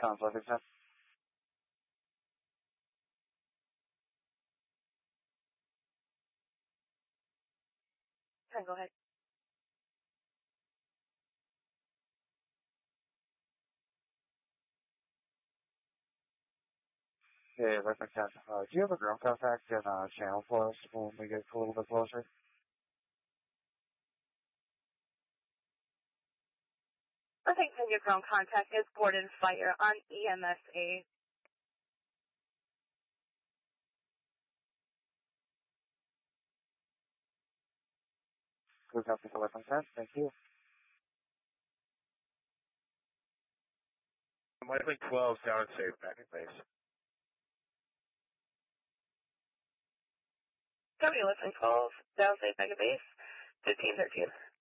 Sounds like it's Go ahead. Yeah, that makes sense. Do you have a ground contact and channel for us when we get a little bit closer? I think your ground contact is Gordon Fire on EMSA. Good copy for that makes sense. Thank you. Likely 12, sound safe, back at base. W11 12, down safe back at base, 1513.